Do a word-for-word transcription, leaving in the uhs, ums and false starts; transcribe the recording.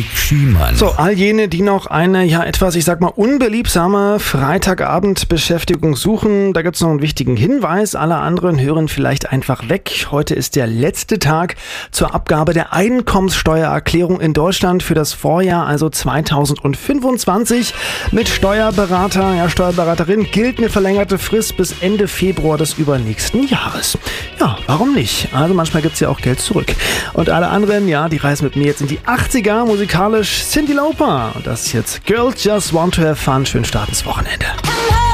Mike Schiemann. So, all jene, die noch eine, ja etwas, ich sag mal, unbeliebsame Freitagabendbeschäftigung suchen, da gibt's noch einen wichtigen Hinweis. Alle anderen hören vielleicht einfach weg. Heute ist der letzte Tag zur Abgabe der Einkommenssteuererklärung in Deutschland für das Vorjahr, also zweitausendfünfundzwanzig. Mit Steuerberater, ja Steuerberaterin gilt eine verlängerte Frist bis Ende Februar des übernächsten Jahres. Ja, warum nicht? Also manchmal gibt's ja auch Geld zurück. Und alle anderen, ja, die reisen mit mir jetzt in die achtziger, musikalisch Cyndi Lauper. Und das ist jetzt Girls Just Want to Have Fun. Schönen Start ins Wochenende.